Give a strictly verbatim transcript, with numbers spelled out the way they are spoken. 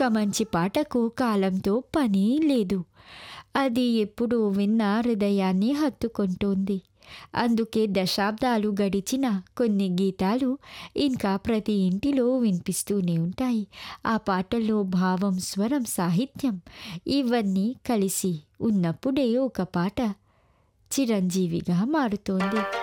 ఒక మంచి పాటకు కాలంతో పని లేదు. అది ఎప్పుడూ విన్న హృదయాన్ని హత్తుకుంటోంది. అందుకే దశాబ్దాలు గడిచిన కొన్ని గీతాలు ఇంకా ప్రతి ఇంటిలో వినిపిస్తూనే ఉంటాయి. ఆ పాటల్లో భావం, స్వరం, సాహిత్యం ఇవన్నీ కలిసి ఉన్నప్పుడే ఒక పాట చిరంజీవిగా మారుతోంది.